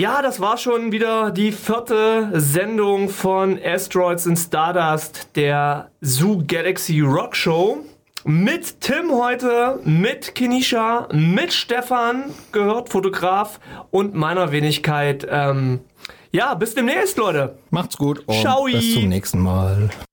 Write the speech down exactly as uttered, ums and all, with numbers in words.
Ja, das war schon wieder die vierte Sendung von Asteroids and Stardust, der Zoo Galaxy Rock Show. Mit Tim heute, mit Kenisha, mit Stefan, gehört Fotograf, und meiner Wenigkeit. Ähm, ja, bis demnächst, Leute. Macht's gut und Ciao. bis zum nächsten Mal.